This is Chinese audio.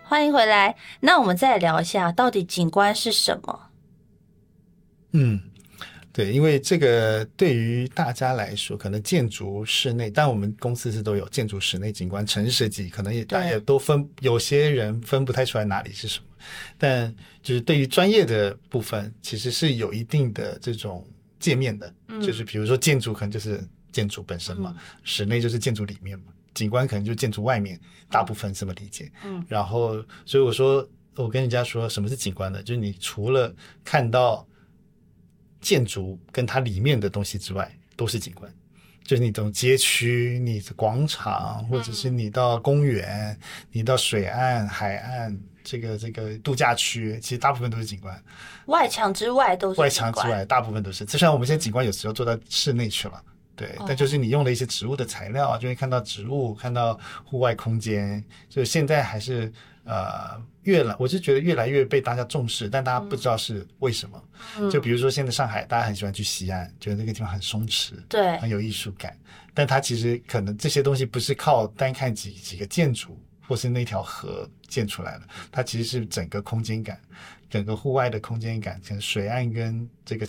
欢迎回来。那我们再聊一下，到底景观是什么？ 嗯，对，因为这个对于大家来说，可能建筑室内，但我们公司是都有建筑室内景观、城市设计，可能大家也对， 都有些人分不太出来哪里是什么。但就是对于专业的部分，其实是有一定的这种界面的，就是嗯比如说建筑可能就是建筑本身嘛， 嗯室内就是建筑里面嘛，景观可能就是建筑外面，大部嗯分这么理解。 嗯然后，所以我说，我跟人家说什么是景观呢？就是你除了看到建筑跟它里面的东西之外，都是景观。就是你从街区、你的广场，或者是嗯， 你到公园、你到水岸、海岸，这个度假区，其实大部分都是景观。 外墙之外都是外景观。 墙之外，大部分都是。虽然我们现在景嗯， 观有时候做到室内去了，对，但就是哦， 你用了一些植物的材料，就会看到植物，看到户外空间。就现在还是我是觉得越来越被大家重视，但大家不知嗯道是为什么。就比嗯， 如说现在上海，大家很喜欢去西安，觉得那个地方很松弛， 对， 很有艺术感。但它其实可能这些东西不是靠单看几个建筑或是那条河建出来的，它其实是整个空间感，整个户外的空间感，像水岸跟这个